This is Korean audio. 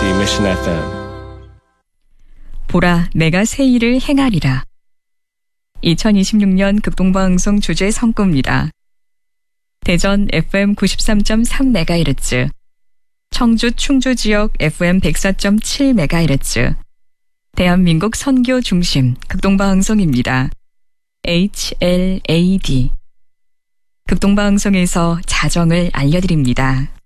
KBC Mission FM. 보라, 내가 새 일을 행하리라. 2026년 극동방송 주제 선구입니다. 대전 FM 93.3MHz, 청주 충주 지역 FM 104.7MHz, 대한민국 선교 중심 극동방송입니다. HLAD. 극동방송에서 자정을 알려드립니다.